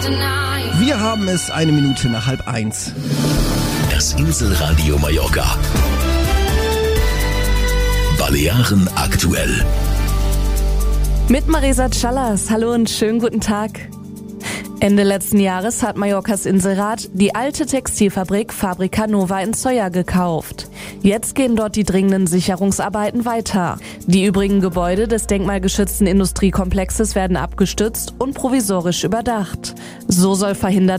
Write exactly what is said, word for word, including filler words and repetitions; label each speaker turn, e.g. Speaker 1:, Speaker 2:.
Speaker 1: Wir haben es eine Minute nach halb eins.
Speaker 2: Das Inselradio Mallorca. Balearen aktuell.
Speaker 3: Mit Marisa Callas. Hallo und schönen guten Tag. Ende letzten Jahres hat Mallorcas Inselrat die alte Textilfabrik Fabrica Nova in Sóller gekauft. Jetzt gehen dort die dringenden Sicherungsarbeiten weiter. Die übrigen Gebäude des denkmalgeschützten Industriekomplexes werden abgestützt und provisorisch überdacht. So soll verhindert